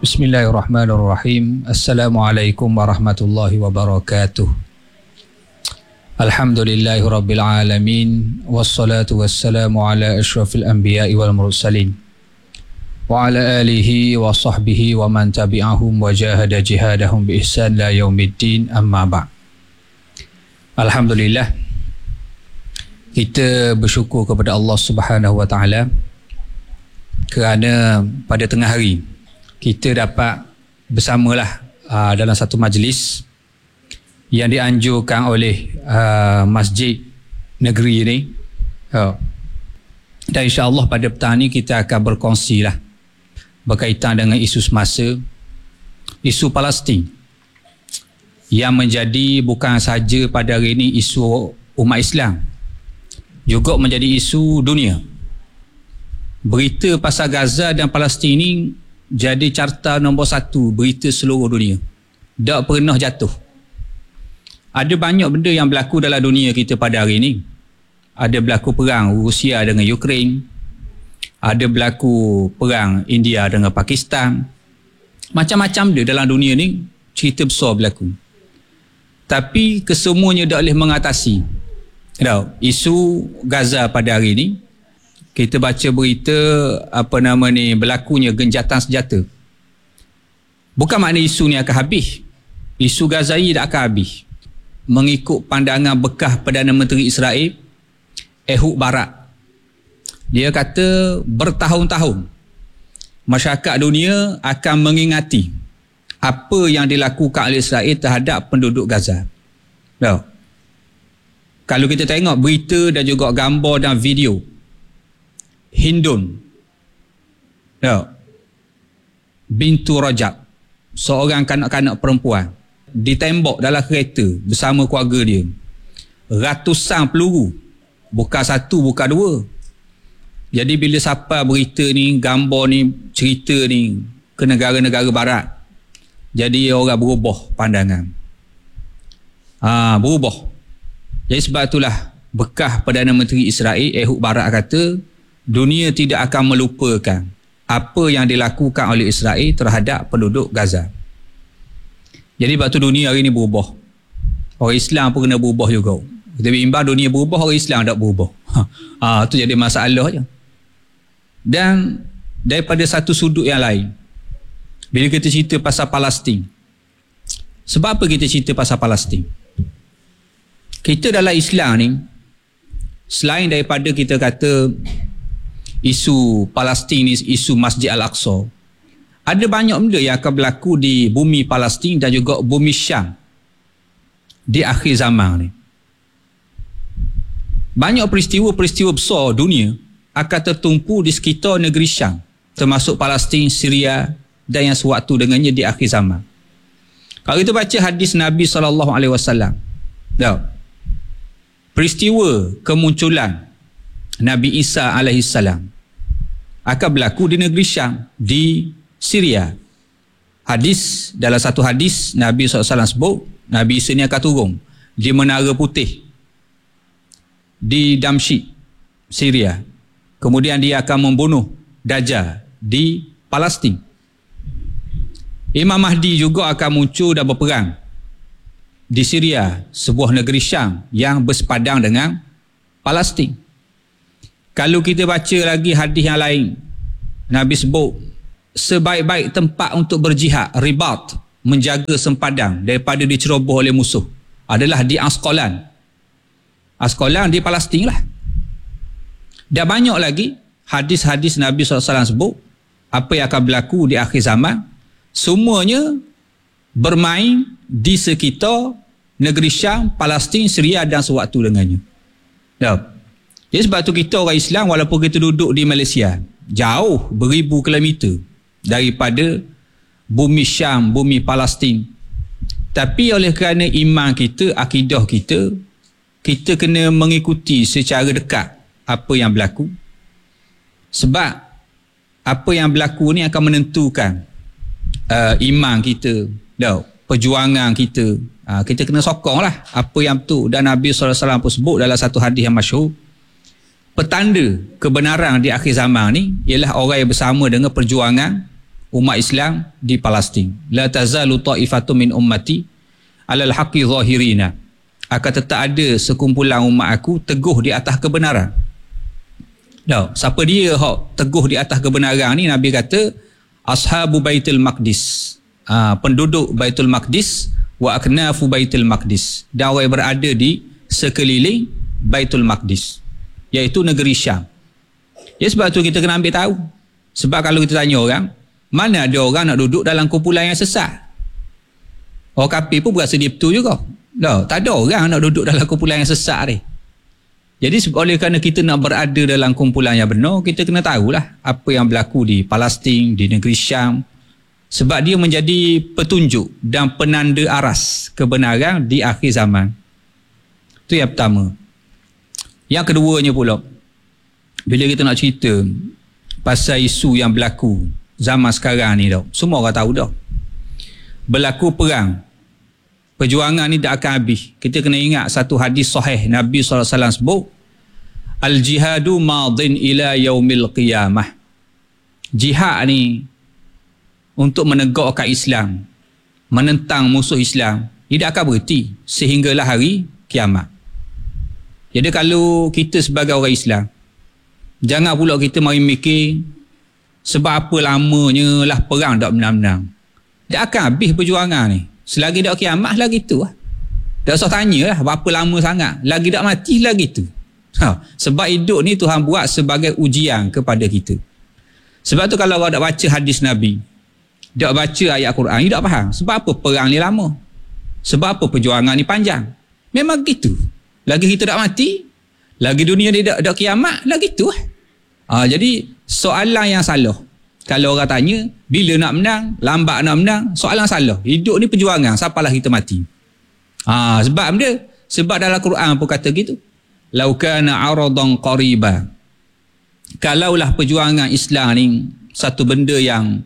Bismillahirrahmanirrahim. Assalamualaikum warahmatullahi wabarakatuh. Alhamdulillahi rabbil alamin. Wassalatu wassalamu ala ashrafil anbiya'i wal mursalin. Wa ala alihi wa sahbihi wa man tabi'ahum wa jahada jihadahum bi ihsan la yaumiddin, amma ba'. Alhamdulillah, kita bersyukur kepada Allah Subhanahu wa taala kerana pada tengah hari kita dapat bersamalah dalam satu majlis yang dianjurkan oleh masjid negeri ini, dan insya-Allah pada petang ini kita akan berkongsi lah berkaitan dengan isu semasa, isu Palestin yang menjadi bukan saja pada hari ini isu umat Islam, juga menjadi isu dunia. Berita pasal Gaza dan Palestin ini jadi carta nombor 1 berita seluruh dunia. Tak pernah jatuh. Ada banyak benda yang berlaku dalam dunia kita pada hari ini. Ada berlaku perang Rusia dengan Ukraine. Ada berlaku perang India dengan Pakistan. Macam-macam dia dalam dunia ni, cerita besar berlaku. Tapi kesemuanya tak boleh mengatasi isu Gaza pada hari ini. Kita baca berita berlakunya gencatan senjata. Bukan makna isu ni akan habis. Isu Gaza ini tak akan habis. Mengikut pandangan bekas Perdana Menteri Israel, Ehud Barak, dia kata bertahun-tahun masyarakat dunia akan mengingati apa yang dilakukan oleh Israel terhadap penduduk Gaza. Kalau kita tengok berita dan juga gambar dan video, Hindun bintu Rajab, seorang kanak-kanak perempuan, ditembak dalam kereta bersama keluarga dia. Ratusan peluru, bukan satu, bukan dua. Jadi bila sampai berita ni, gambar ni, cerita ni ke negara-negara barat, jadi orang berubah pandangan. Berubah. Jadi sebab itulah bekas Perdana Menteri Israel Ehud Barak kata dunia tidak akan melupakan apa yang dilakukan oleh Israel terhadap penduduk Gaza. Jadi sebab tu dunia hari ini berubah. Orang Islam pun kena berubah juga. Kita bimbang dunia berubah, orang Islam tak berubah. Tu jadi masalah je. Dan daripada satu sudut yang lain, bila kita cerita pasal Palestin, sebab apa kita cerita pasal Palestin? Kita dalam Islam ni, selain daripada kita kata isu Palestin ni, isu Masjid Al-Aqsa, ada banyak benda yang akan berlaku di bumi Palestin dan juga bumi Syam di akhir zaman ni. Banyak peristiwa-peristiwa besar dunia akan tertumpu di sekitar negeri Syam, termasuk Palestin, Syria dan yang sewaktu dengannya di akhir zaman. Kalau kita baca hadis Nabi SAW, peristiwa kemunculan Nabi Isa alaihissalam akan berlaku di negeri Syam, di Syria. Hadis, dalam satu hadis Nabi SAW sebut Nabi Isa ni akan turun di Menara Putih di Damsyik, Syria. Kemudian dia akan membunuh Dajjal di Palestin. Imam Mahdi juga akan muncul dan berperang di Syria, sebuah negeri Syam yang bersepadang dengan Palestin. Kalau kita baca lagi hadis yang lain, Nabi sebut sebaik-baik tempat untuk berjihad, ribat, menjaga sempadan daripada diceroboh oleh musuh, adalah di Asqalan. Asqalan di Palestin lah. Dan banyak lagi hadis-hadis Nabi SAW sebut apa yang akan berlaku di akhir zaman. Semuanya bermain di sekitar negeri Syam, Palestin, Syria dan sewaktu dengannya. Jadi sebab tu kita orang Islam, walaupun kita duduk di Malaysia, jauh beribu kilometer daripada bumi Syam, bumi Palestin, tapi oleh kerana iman kita, akidah kita, kita kena mengikuti secara dekat apa yang berlaku. Sebab apa yang berlaku ni akan menentukan iman kita, perjuangan kita. Kita kena sokong lah apa yang betul. Dan Nabi SAW pun sebut dalam satu hadis yang masyhur, petanda kebenaran di akhir zaman ni ialah orang yang bersama dengan perjuangan umat Islam di Palestin. La tazalu ta'ifatun min ummati alal haqqi zahirina. Akan tetap ada sekumpulan umat aku teguh di atas kebenaran. Siapa dia hok teguh di atas kebenaran ni? Nabi kata ashabu Baitul Maqdis, penduduk Baitul Maqdis, wa aknafu Baitul Maqdis, dan orang yang berada di sekeliling Baitul Maqdis, iaitu negeri Syam. Ya, sebab tu kita kena ambil tahu. Sebab kalau kita tanya orang, mana ada orang nak duduk dalam kumpulan yang sesat? Orang kafir pun berasa dia betul juga. Tak ada orang nak duduk dalam kumpulan yang sesat ni. Jadi oleh kerana kita nak berada dalam kumpulan yang benar, kita kena tahulah apa yang berlaku di Palestin, di negeri Syam. Sebab dia menjadi petunjuk dan penanda aras kebenaran di akhir zaman. Itu yang pertama. Yang keduanya pula, bila kita nak cerita pasal isu yang berlaku zaman sekarang ni, semua orang tahu dah. Berlaku perang. Perjuangan ni tak akan habis. Kita kena ingat satu hadis sahih Nabi SAW sebut, al-jihadu madin ila yaumil qiyamah. Jihad ni untuk menegakkan Islam, menentang musuh Islam, tidak akan berhenti sehinggalah hari kiamat. Jadi kalau kita sebagai orang Islam, jangan pula kita mari mikir sebab apa lamanya lah perang tak menang-menang. Tak akan habis perjuangan ni. Selagi tak kiamat lagi tu lah. Tak usah tanya lah berapa lama sangat. Lagi tak mati lagi tu. Sebab hidup ni Tuhan buat sebagai ujian kepada kita. Sebab tu kalau orang tak baca hadis Nabi, tak baca ayat Quran, dia tak faham. Sebab apa perang ni lama? Sebab apa perjuangan ni panjang? Memang gitu. Lagi kita tak mati, lagi dunia ni tak kiamat, lagi tu lah. Jadi soalan yang salah. Kalau orang tanya, bila nak menang, lambat nak menang, soalan salah. Hidup ni perjuangan, sampailah kita mati. Sebab dia, sebab dalam Quran pun kata gitu. Lau kana aradan qariba. Kalaulah perjuangan Islam ni satu benda yang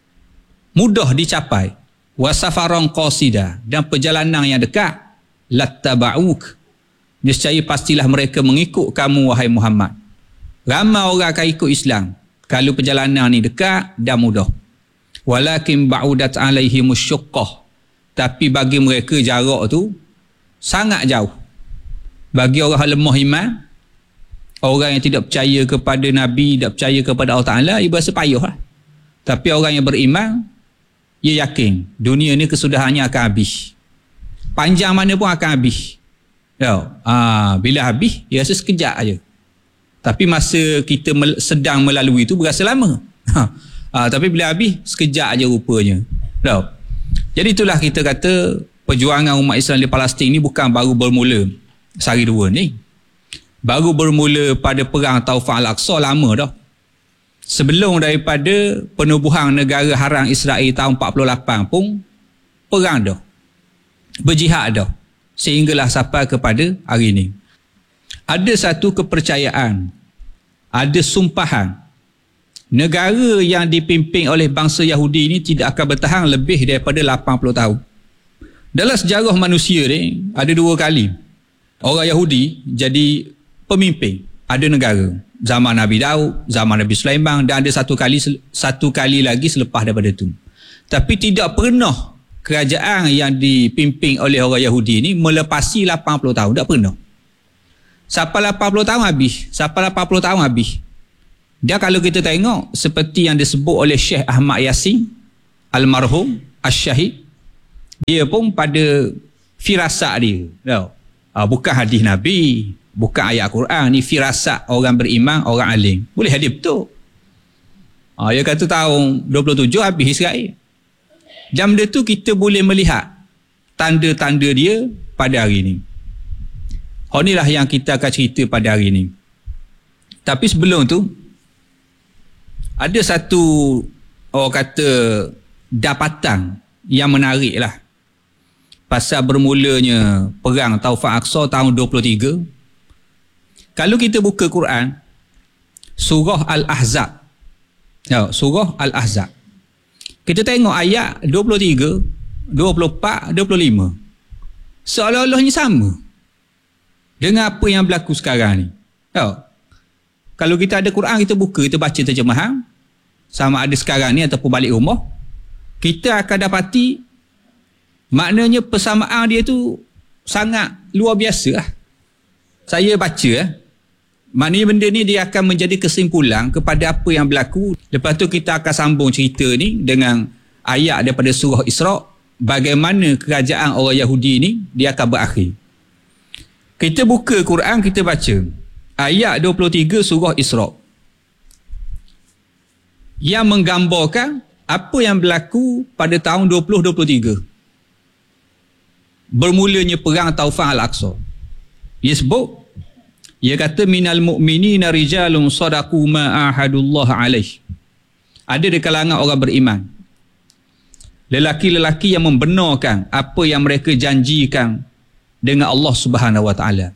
mudah dicapai, wa safaran qasida, dan perjalanan yang dekat, lattaba'uk, nescaya pastilah mereka mengikut kamu wahai Muhammad. Ramai orang akan ikut Islam kalau perjalanan ni dekat dan mudah. Walakin ba'udat alaihimus syuqqah, tapi bagi mereka jarak tu sangat jauh. Bagi orang lemah iman, orang yang tidak percaya kepada Nabi, tidak percaya kepada Allah Ta'ala, ia berasa payah lah. Tapi orang yang beriman, ia yakin dunia ni kesudahannya akan habis. Panjang mana pun akan habis. Bila habis, ia rasa sekejap aja. Tapi masa kita sedang melalui itu berasa lama. Tapi bila habis, sekejap aja rupanya. Jadi itulah kita kata perjuangan umat Islam di Palestin ni bukan baru bermula sehari dua ni. Baru bermula pada perang Taufan Al-Aqsa lama dah. Sebelum daripada penubuhan negara haram Israel tahun 48 pun perang dah. Berjihad dah. Sehinggalah sampai kepada hari ini. Ada satu kepercayaan, ada sumpahan, negara yang dipimpin oleh bangsa Yahudi ini tidak akan bertahan lebih daripada 80 tahun. Dalam sejarah manusia ni, ada dua kali orang Yahudi jadi pemimpin ada negara. Zaman Nabi Daud, zaman Nabi Sulaiman, dan ada satu kali lagi selepas daripada itu. Tapi tidak pernah kerajaan yang dipimpin oleh orang Yahudi ini melepasi 80 tahun. Tak pernah. Sampai 80 tahun habis. Sampai 80 tahun habis. Dan kalau kita tengok seperti yang disebut oleh Syekh Ahmad Yasin almarhum Asy-Syahid, dia pun pada firasat dia. Bukan hadis Nabi, bukan ayat Quran, ni firasat orang beriman, orang alim. Boleh hadis betul. Dia kata tahun 27 habis Israel. Jam dia tu kita boleh melihat tanda-tanda dia pada hari ini. Inilah yang kita akan cerita pada hari ini. Tapi sebelum tu, ada satu orang kata dapatan yang menarik lah. Pasal bermulanya perang Taufan Aqsa tahun 23. Kalau kita buka Quran, surah Al-Ahzab. Surah Al-Ahzab. Kita tengok ayat 23, 24, 25. Seolah-olahnya sama dengan apa yang berlaku sekarang ni. Kalau kita ada Quran, kita buka, kita baca terjemahan, sama ada sekarang ni ataupun balik rumah, kita akan dapati maknanya persamaan dia tu sangat luar biasa lah. Saya baca maknanya benda ni dia akan menjadi kesimpulan kepada apa yang berlaku. Lepas tu kita akan sambung cerita ni dengan ayat daripada surah Isra, bagaimana kerajaan orang Yahudi ni dia akan berakhir. Kita buka Quran, kita baca ayat 23 surah Isra yang menggambarkan apa yang berlaku pada tahun 2023. Bermulanya perang Taufan Al-Aqsa. Ia sebut, ia kata minal mu'minina rijalun sadaqu ma ahadullah alaih. Ada di kalangan orang beriman lelaki-lelaki yang membenarkan apa yang mereka janjikan dengan Allah Subhanahu Wa Taala.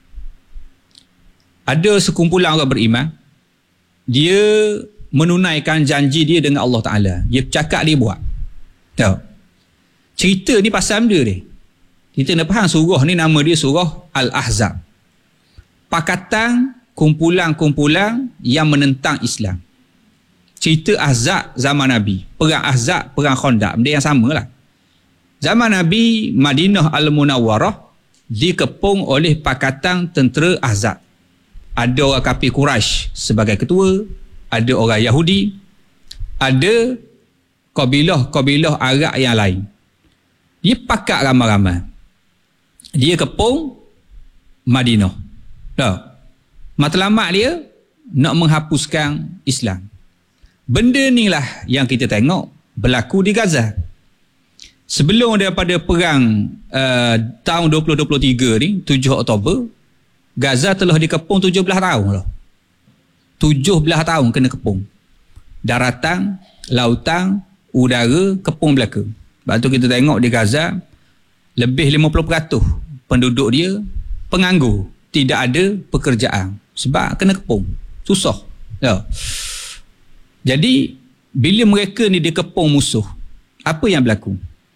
Ada sekumpulan orang beriman, dia menunaikan janji dia dengan Allah Ta'ala. Dia cakap, dia buat. Tahu? Cerita ni pasal benda dia. Kita nak faham surah ni nama dia surah Al-Ahzab. Pakatan kumpulan-kumpulan yang menentang Islam. Cerita Ahzab zaman Nabi. Perang Ahzab, perang Khandaq. Benda yang sama lah. Zaman Nabi, Madinah Al-Munawwarah dikepung oleh pakatan tentera Ahzab. Ada orang kafir Quraisy sebagai ketua, ada orang Yahudi, ada kabilah-kabilah Arab yang lain. Dia pakat ramai-ramai. Dia kepung Madinah. Matlamat dia nak menghapuskan Islam. Benda ni lah yang kita tengok berlaku di Gaza. Sebelum daripada perang tahun 2023 ni, 7 Oktober, Gaza telah dikepung 17 tahun lah. 17 tahun kena kepung. Daratan, lautan, udara, kepung belaka. Sebab tu kita tengok di Gaza, lebih 50% penduduk dia penganggur. Tidak ada pekerjaan. Sebab kena kepung. Susah. Ya. Jadi, bila mereka ni dikepung musuh, apa yang berlaku?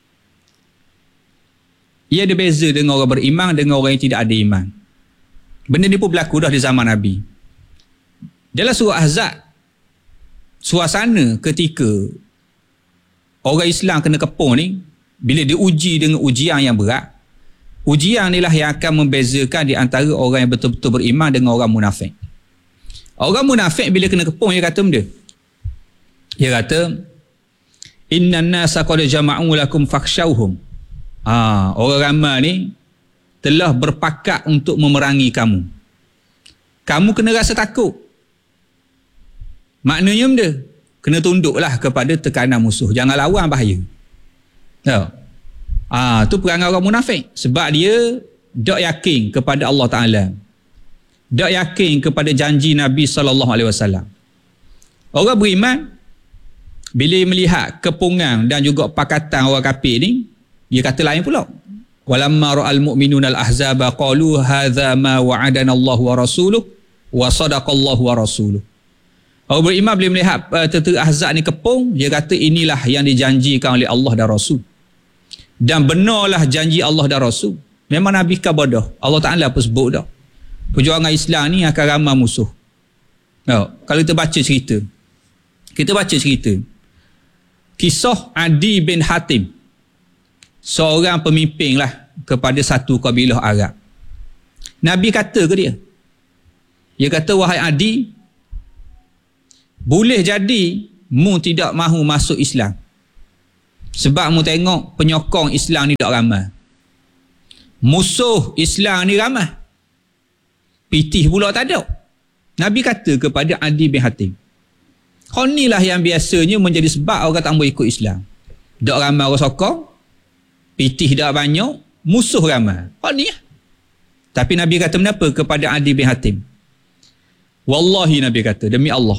Ia ada beza dengan orang beriman dengan orang yang tidak ada iman. Benda ni pun berlaku dah di zaman Nabi. Dalam surah Ahzab, suasana ketika orang Islam kena kepung ni, bila diuji dengan ujian yang berat, ujian inilah yang akan membezakan di antara orang yang betul-betul beriman dengan orang munafik. Orang munafik bila kena kepung, dia kata benda. Dia kata, innan nasa qad jama'u lakum fakhshawhum. Orang ramai ni telah berpakat untuk memerangi kamu. Kamu kena rasa takut. Maknanya benda, kena tunduklah kepada tekanan musuh. Jangan lawan, bahaya. Tu perangai orang munafik. Sebab dia tak yakin kepada Allah Ta'ala. Tak yakin kepada janji Nabi SAW. Orang beriman, bila melihat kepungan dan juga pakatan orang kafir ni, dia kata lain pula. Walamma ra'al mu'minuna al-ahzaba qalu hadza ma wa'adana Allah wa rasuluh wa sadaqallahu wa rasuluh. Orang beriman bila melihat tentera Ahzab ni kepung, dia kata inilah yang dijanjikan oleh Allah dan Rasul. Dan benarlah janji Allah dan Rasul. Memang Nabi kabar Allah Ta'ala pun sebut dah. Perjuangan Islam ni akan ramai musuh. Kalau kita baca cerita. Kita baca cerita. Kisah Adi bin Hatim. Seorang pemimpin lah kepada satu kabilah Arab. Nabi kata ke dia? Dia kata, wahai Adi, boleh jadi mu tidak mahu masuk Islam. Sebab mu tengok penyokong Islam ni tak ramai. Musuh Islam ni ramai. Pitih pula tak ada. Nabi kata kepada Adi bin Hatim. Inilah yang biasanya menjadi sebab orang tak mau ikut Islam. Tak ramai orang sokong. Pitih tak banyak. Musuh ramai. Ni lah. Tapi Nabi kata kenapa kepada Adi bin Hatim? Wallahi Nabi kata, demi Allah.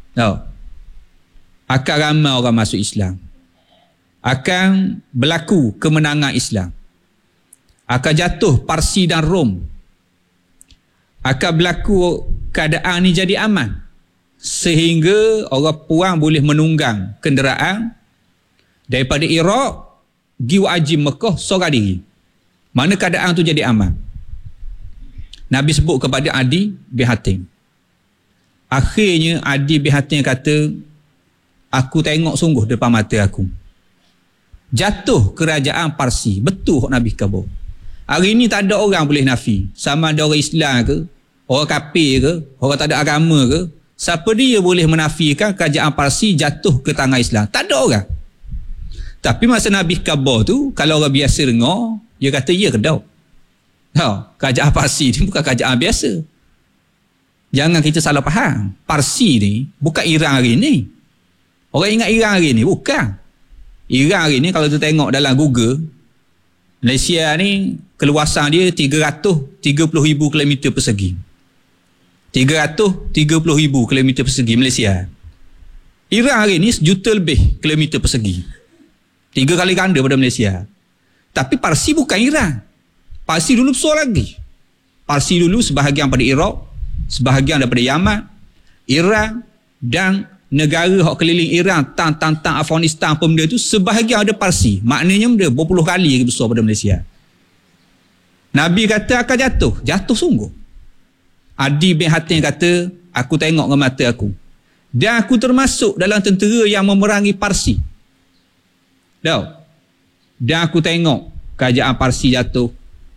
Akan ramai orang masuk Islam. Akan berlaku kemenangan Islam. Akan jatuh Parsi dan Rom. Akan berlaku keadaan ni jadi aman. Sehingga orang puang boleh menunggang kenderaan daripada Iraq pergi wajib Mekah seorang diri. Mana keadaan tu jadi aman. Nabi sebut kepada Adi bin Hatim. Akhirnya Adi bin Hatim kata, aku tengok sungguh depan mata aku. Jatuh kerajaan Parsi. Betul hak Nabi khabar. Hari ni tak ada orang boleh nafi. Sama ada orang Islam ke, orang kafir ke, orang tak ada agama ke, siapa dia boleh menafikan kerajaan Parsi jatuh ke tangan Islam? Tak ada orang. Tapi masa Nabi khabar tu, kalau orang biasa dengar, dia kata ya ke tak? Kerajaan Parsi ni bukan kerajaan biasa. Jangan kita salah faham. Parsi ni bukan Iran hari ni. Orang ingat Iran hari ni. Bukan. Iran hari ni kalau kita tengok dalam Google, Malaysia ni keluasan dia 330,000 km persegi. 330,000 km persegi Malaysia. Iran hari ni 1 juta lebih kilometer persegi. 3 kali ganda pada Malaysia. Tapi Parsi bukan Iran. Parsi dulu besar lagi. Parsi dulu sebahagian pada Iraq, sebahagian daripada Yaman, Iran dan negara hak keliling Iran, tang Afghanistan pun benda tu sebahagian ada Parsi. Maknanya benda berpuluh kali lagi besar pada Malaysia. Nabi kata akan jatuh. Jatuh sungguh. Adi bin Hatim kata, aku tengok dengan mata aku. Dan aku termasuk dalam tentera yang memerangi Parsi. Dan aku tengok kerajaan Parsi jatuh.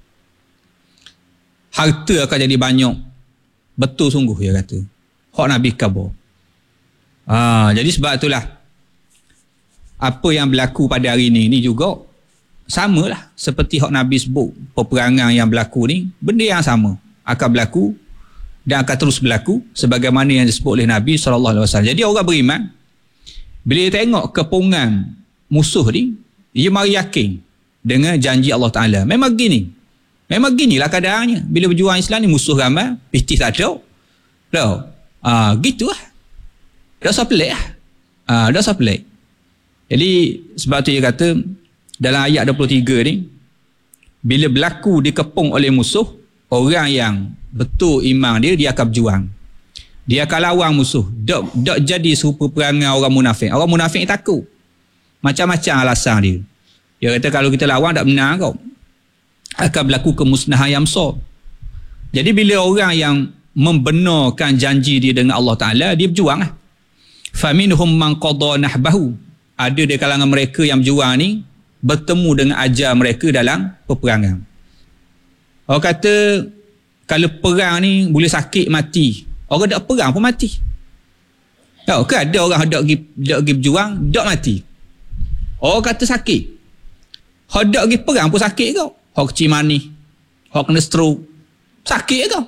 Harta akan jadi banyak. Betul sungguh dia kata. Hak Nabi khabar. Jadi sebab itulah apa yang berlaku pada hari ini juga samalah seperti hak Nabi sebut. Peperangan yang berlaku ni benda yang sama akan berlaku dan akan terus berlaku sebagaimana yang disebut oleh Nabi SAW. Jadi orang beriman bila dia tengok kepungan musuh ni, dia mari yakin dengan janji Allah Ta'ala. Memang ginilah keadaannya. Bila berjuang Islam ni musuh ramai, pistih tak ada. Gitu lah. Tak usah pelik lah. Tak usah pelik. Jadi sebab tu dia kata dalam ayat 23 ni, bila berlaku dikepung oleh musuh, orang yang betul iman dia akan berjuang. Dia akan lawan musuh. Tak jadi serupa perangai orang munafik. Orang munafik ni takut. Macam-macam alasan dia. Dia kata kalau kita lawan tak benar kau. Akan berlaku kemusnahan yang besar. Jadi bila orang yang membenarkan janji dia dengan Allah Ta'ala, dia berjuang lah. Faminhum man qada nahbahu. Ada di kalangan mereka yang berjuang ni bertemu dengan ajar mereka dalam peperangan. Orang kata kalau perang ni boleh sakit mati. Orang tak perang pun mati. Ke ada orang hendak pergi berjuang tak mati. Orang kata sakit. Hendak pergi perang pun sakit kau. Hak kecil manis, hak kena stroke, sakit kau.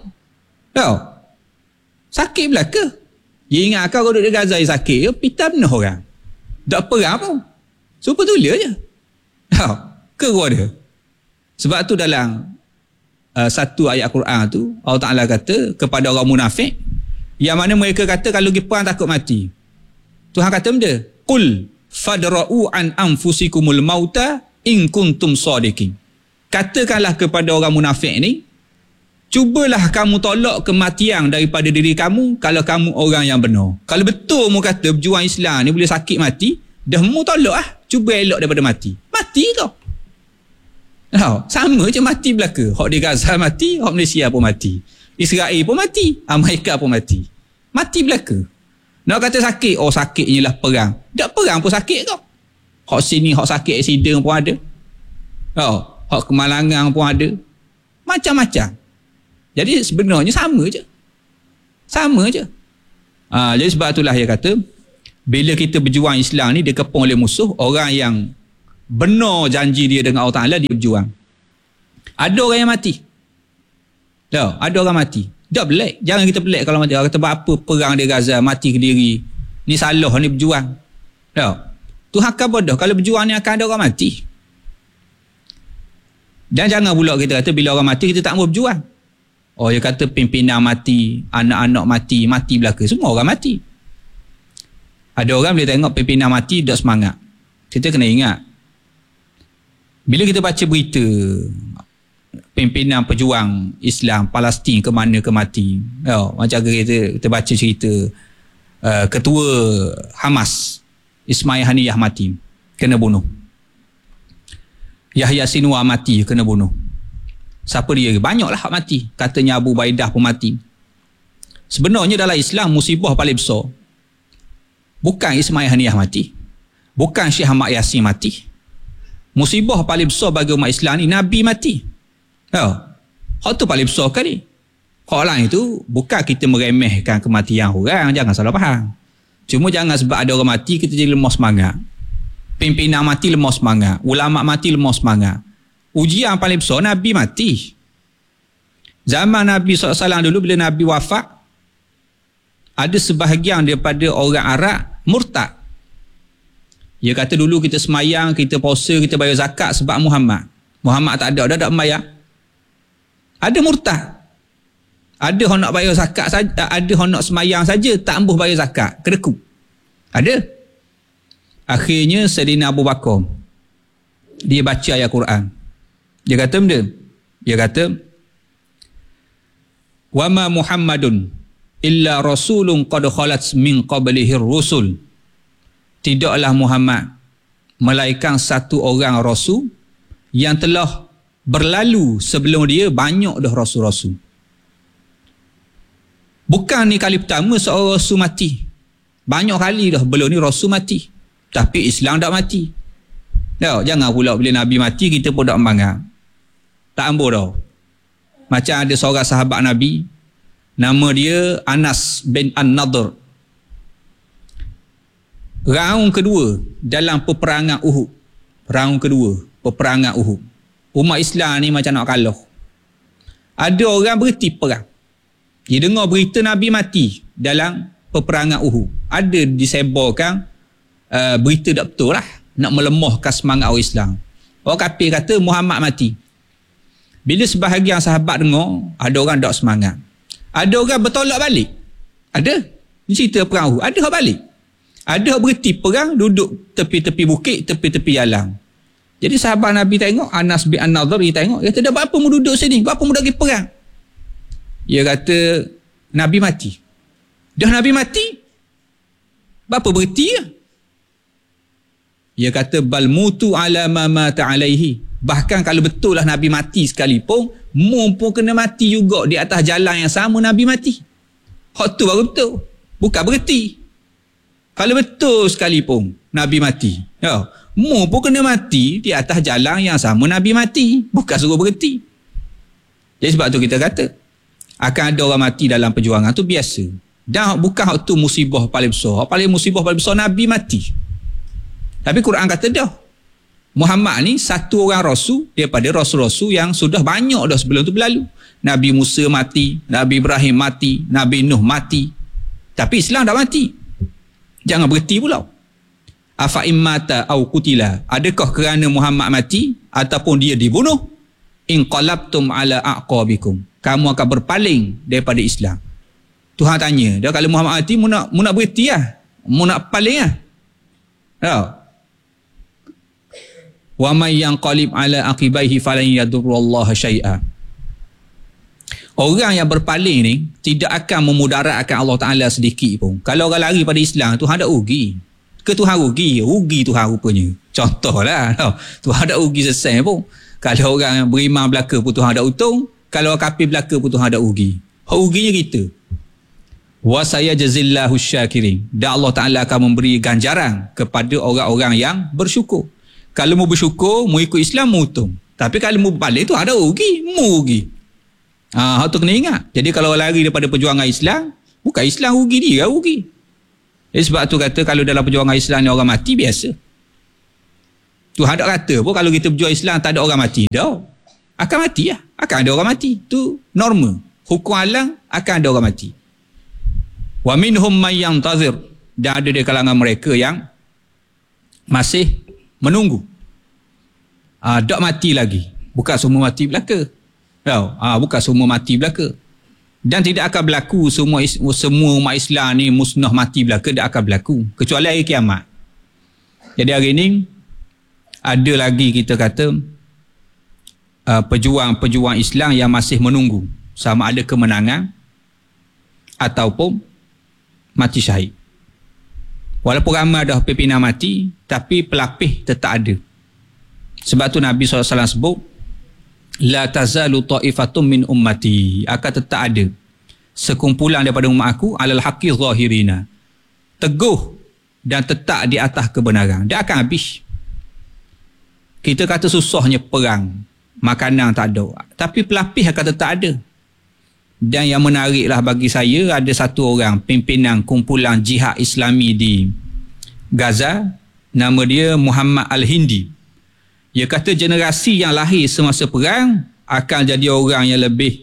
Sakit belaka. Dia ingat kau duduk di Gaza sakit, pita benar orang. Tak perang pun. So betul je. Ke gua dia. Sebab tu dalam satu ayat Quran tu, Allah Ta'ala kata kepada orang munafik, yang mana mereka kata kalau pergi perang takut mati. Tuhan kata benda, qul fadra'u an anfusikumul mauta in kuntum sadiqin. Katakanlah kepada orang munafik ni, cubalah kamu tolak kematian daripada diri kamu kalau kamu orang yang benar. Kalau betul mu kata berjuang Islam ni boleh sakit mati, dah mu tolak lah. Cuba elok daripada mati. Mati kau. Sama je mati belaka. Hak di Gaza mati, hak Malaysia pun mati. Israel pun mati, Amerika pun mati. Mati belaka. Nak kata sakit, sakitnya lah perang. Tak perang pun sakit kau. Hak sini, hak sakit accident pun ada. Hak kemalangan pun ada. Macam-macam. Jadi sebenarnya sama je. Jadi sebab itulah dia kata, bila kita berjuang Islam ni, dia kepung oleh musuh, orang yang benar janji dia dengan Allah Ta'ala, dia berjuang. Ada orang yang mati. Ada orang mati. Tak pelik. Jangan kita pelik kalau mati. Orang kata apa perang di Gaza, mati ke diri. Ni salah, ni berjuang. Tuhan akan bodoh. Kalau berjuang ni akan ada orang mati. Dan jangan pula kita kata bila orang mati kita tak mau berjuang. Dia kata pimpinan mati, anak-anak mati, mati belaka. Semua orang mati. Ada orang bila tengok pimpinan mati tak semangat. Kita kena ingat, bila kita baca berita pimpinan pejuang Islam Palestin ke mana ke mati, macam kita baca cerita ketua Hamas Ismail Haniyah mati, kena bunuh. Yahya Sinwar mati, kena bunuh. Siapa dia? Banyaklah hak mati. Katanya Abu Baidah pun mati. Sebenarnya dalam Islam musibah paling besar Bukan Ismail Haniyah mati. Bukan Syekh Ahmad Yasin mati. Musibah paling besar bagi umat Islam ni, Nabi mati. Hak tu paling besar kali. Hak lain itu bukan kita meremehkan kematian orang, jangan salah faham. Cuma jangan sebab ada orang mati kita jadi lemah semangat. Pimpinan mati lemah semangat, ulama mati lemah semangat. Ujian paling besar Nabi mati. Zaman Nabi SAW dulu bila Nabi wafat, ada sebahagian daripada orang Arab murtad. Dia kata dulu kita semayang, kita puasa, kita bayar zakat sebab Muhammad. Muhammad tak ada, dah tak bayar. Ada murtad. Ada orang nak bayar zakat saja, ada orang nak semayang saja, tak ambuh bayar zakat, kedekut. Ada. Akhirnya Sayyidina Abu Bakar, dia baca ayat Quran. Dia kata benda. Dia kata, "Wa ma Muhammadun illa rasulun qad khalat min qablihi rusul." Tidaklah Muhammad melainkan satu orang rasul yang telah berlalu sebelum dia banyak dah rasul-rasul. Bukan ni kali pertama seorang rasul mati. Banyak kali dah belum ni rasul mati. Tapi Islam tak mati. Jangan pula bila Nabi mati kita pun tak semangat. Tak ambuh dah. Macam ada seorang sahabat Nabi, nama dia Anas bin An-Nadhr. Raung kedua dalam peperangan Uhud. Raung kedua peperangan Uhud. Umat Islam ni macam nak kalah. Ada orang berhenti perang. Dia dengar berita Nabi mati dalam peperangan Uhud. Ada disebarkan berita tak betul lah. Nak melemahkan semangat orang Islam. Orang kafir kata Muhammad mati. Bila sebahagian sahabat dengar, ada orang tak semangat. Ada orang bertolak balik. Ada. Ini cerita perang Uhud. Ada orang balik. Ada berhenti perang, duduk tepi-tepi bukit, tepi-tepi jalan. Jadi sahabat Nabi tengok, Anas bin An-Nadhr dia tengok, dia kata, "Dah apa mu duduk sini? Apa mu dah pergi perang?" Dia kata, "Nabi mati." "Dah Nabi mati? Apa berhenti ya?" Dia kata, "Bal mutu ala ma mata alaihi." Bahkan kalau betul lah Nabi mati sekalipun, mu pun kena mati juga di atas jalan yang sama Nabi mati. Hak tu baru betul. Bukan berhenti. Kalau betul sekalipun Nabi mati, mu pun kena mati di atas jalan yang sama Nabi mati. Bukan suruh berhenti. Jadi sebab tu kita kata, akan ada orang mati dalam perjuangan tu biasa. Dan bukan hak tu musibah paling besar. Hak paling musibah paling besar Nabi mati. Tapi Quran kata dah, Muhammad ni satu orang rasul daripada rasul-rasul yang sudah banyak dah sebelum tu berlalu. Nabi Musa mati, Nabi Ibrahim mati, Nabi Nuh mati. Tapi Islam dah mati. Jangan berhenti pula. Afa immata au qutila. Adakah kerana Muhammad mati ataupun dia dibunuh? Inqalabtum ala aqabikum. Kamu akan berpaling daripada Islam. Tuhan tanya, dah kalau Muhammad mati mu nak berhenti lah. Mu nak paling lah. Wa may yanqalib ala aqibaihi falan yadurrullaha syai'a. Orang yang berpaling ni tidak akan memudaratkan Allah Ta'ala sedikit pun. Kalau orang lari pada Islam, Tuhan tak rugi. Ke Tuhan rugi? Rugi Tuhan rupanya. Contohlah. Tuhan tak rugi selesai pun. Kalau orang beriman belaka pun Tuhan tak untung. Kalau orang kafir belaka pun Tuhan tak rugi. Ruginya kita. Wa sayajzillahu syakirin. Dan Allah Ta'ala akan memberi ganjaran kepada orang-orang yang bersyukur. Kalau mu bersyukur, mu ikut Islam, mu untung. Tapi kalau mu balik tu ada rugi, mu rugi. Hak tu kena ingat. Jadi kalau lari daripada perjuangan Islam, bukan Islam rugi, dia rugi. Jadi sebab tu kata kalau dalam perjuangan Islam ni orang mati biasa. Tuhan tak kata pun kalau kita berjuang Islam tak ada orang mati. Dah. Akan mati lah. Akan ada orang mati. Tu norma. Hukum alam akan ada orang mati. Wa minhum may yantazir. Dan ada di kalangan mereka yang masih menunggu. Tak mati lagi. Bukan semua mati belaka. Bukan semua mati belaka. Dan tidak akan berlaku semua umat Islam ni musnah mati belaka. Tak akan berlaku. Kecuali hari kiamat. Jadi hari ini ada lagi kita kata pejuang-pejuang Islam yang masih menunggu sama ada kemenangan ataupun mati syahid. Walaupun ramai dah pimpinan mati, tapi pelapis tetap ada. Sebab tu Nabi SAW sebut, la tazalu ta'ifatum min ummati, akan tetap ada sekumpulan daripada umat aku alal haqqi zahirina, teguh dan tetap di atas kebenaran. Dia akan habis. Kita kata susahnya perang, makanan tak ada, tapi pelapis akan tetap ada. Dan yang menariklah bagi saya, ada satu orang pimpinan kumpulan jihad Islami di Gaza, nama dia Muhammad Al-Hindi. Dia kata generasi yang lahir semasa perang akan jadi orang yang lebih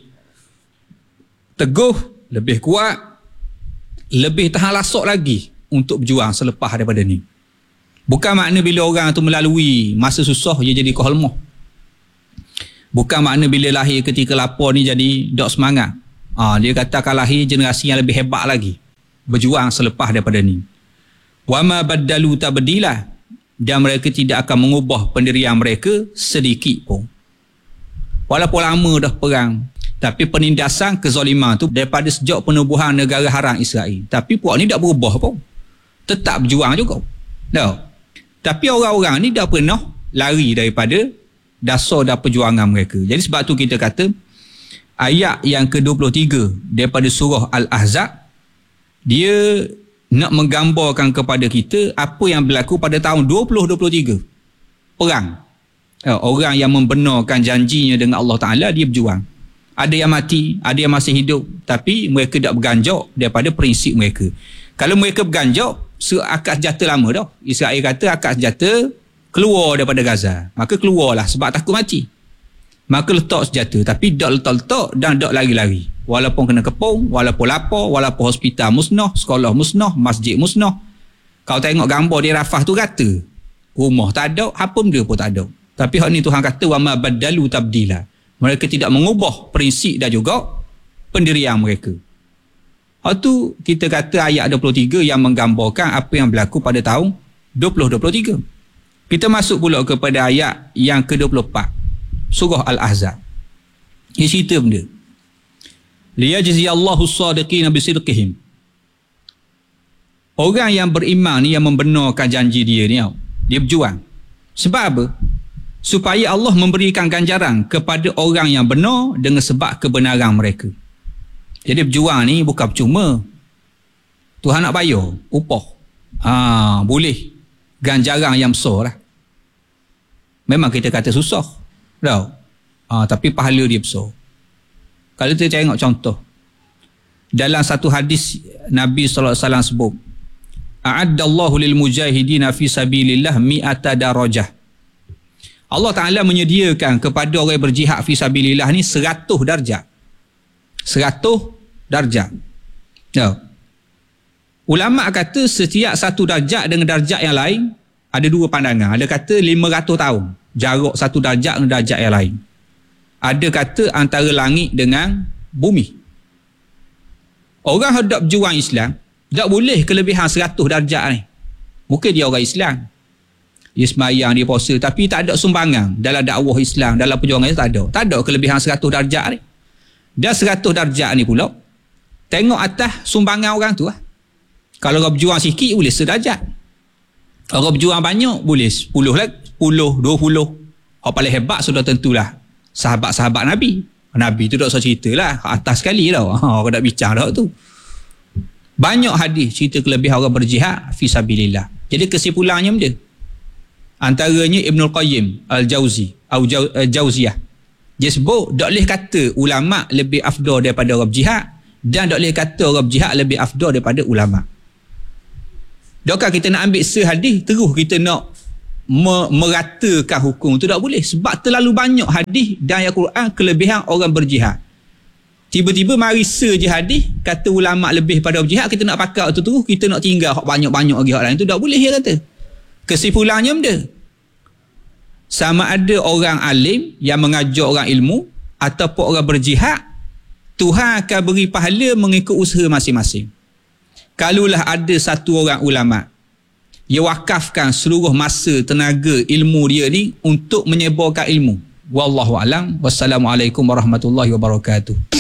teguh, lebih kuat, lebih tahan lasok lagi untuk berjuang selepas daripada ni. Bukan makna bila orang tu melalui masa susah dia jadi kohalmoh. Bukan makna bila lahir ketika lapar ni jadi dok semangat. Dia kata akan lahir generasi yang lebih hebat lagi berjuang selepas daripada ni. Wa ma baddalu tabdila, dan mereka tidak akan mengubah pendirian mereka sedikit pun. Walaupun lama dah perang, tapi penindasan kezaliman tu daripada sejak penubuhan negara haram Israel. Tapi puak ni tak berubah pun. Tetap berjuang juga. Tak. Tapi orang-orang ni dah pernah lari daripada dasar dan perjuangan mereka. Jadi sebab tu kita kata ayat yang ke-23 daripada surah Al-Ahzab, dia nak menggambarkan kepada kita apa yang berlaku pada tahun 2023. Perang. Orang yang membenarkan janjinya dengan Allah Ta'ala, dia berjuang. Ada yang mati, ada yang masih hidup, tapi mereka tak berganjak daripada prinsip mereka. Kalau mereka berganjak, akad senjata lama dah. Israel kata akad senjata keluar daripada Gaza. Maka keluarlah sebab takut mati. Maka letak senjata, tapi tak letak-letak dan tak lari-lari. Walaupun kena kepung, walaupun lapar, walaupun hospital musnah, sekolah musnah, masjid musnah. Kau tengok gambar di Rafah tu rata. Rumah tak ada, apa benda pun tak ada. Tapi hak ni Tuhan kata wa ma baddalu tabdila. Mereka tidak mengubah prinsip dan juga pendirian mereka. Hak tu kita kata ayat 23 yang menggambarkan apa yang berlaku pada tahun 2023. Kita masuk pula kepada ayat yang ke-24. Surah Al-Ahzab. Ini cerita benda. Liyajziyallahu as-sadiqina bisidqihim. Orang yang beriman ni, yang membenarkan janji dia ni, dia berjuang. Sebab apa? Supaya Allah memberikan ganjaran kepada orang yang benar dengan sebab kebenaran mereka. Jadi berjuang ni bukan percuma. Tuhan nak bayar upah. Boleh. Ganjaran yang besar lah. Memang kita kata susah. Tahu? Tapi pahala dia besar. Kalau kita tengok contoh. Dalam satu hadis Nabi SAW sebut, A'addallahu lil mujahidina fi sabilillah mi'ata darajah. Allah Ta'ala menyediakan kepada orang yang berjihad fi sabilillah ni 100 darjat. 100 darjat. Ya. Ulama kata setiap satu darjat dengan darjat yang lain ada dua pandangan. Ada kata 500 tahun jarak satu darjat dengan darjat yang lain. Ada kata antara langit dengan bumi. Orang hendak berjuang Islam tak boleh kelebihan 100 darjat ni. Mungkin dia orang Islam, dia sembahyang, dia puasa, tapi tak ada sumbangan dalam dakwah Islam, dalam perjuangan Islam, tak ada kelebihan 100 darjat ni. Dan 100 darjat ni pula tengok atas sumbangan orang tu lah. Kalau orang berjuang sikit boleh sederajat, orang berjuang banyak boleh 10 lah, 10, 20. Orang paling hebat sudah tentulah sahabat-sahabat Nabi. Nabi tu tak usah cerita lah, atas sekali tau. Orang tak bincang dah tu. Banyak hadis cerita kelebihan orang berjihad fi sabilillah. Jadi kesimpulannya dia, antaranya Ibnul Qayyim Al-Jauzi atau Jauziyah, dia sebut tak boleh kata ulama lebih afdal daripada orang berjihad, dan tak boleh kata orang berjihad lebih afdal daripada ulama. Dokah kita nak ambil sehadis terus kita nak meratakan hukum tu, tak boleh, sebab terlalu banyak hadis dan ayat Quran kelebihan orang berjihad. Tiba-tiba mari je hadis kata ulama lebih pada berjihad, kita nak pakai tu terus, kita nak tinggal hak banyak-banyak lagi hak lain tu, tak boleh dia kata. Kesimpulannya benda, sama ada orang alim yang mengajar orang ilmu ataupun orang berjihad, Tuhan akan beri pahala mengikut usaha masing-masing. Kalaulah ada satu orang ulama dia wakafkan seluruh masa, tenaga, ilmu dia ni untuk menyebarkan ilmu. Wallahu alam. Wassalamualaikum warahmatullahi wabarakatuh.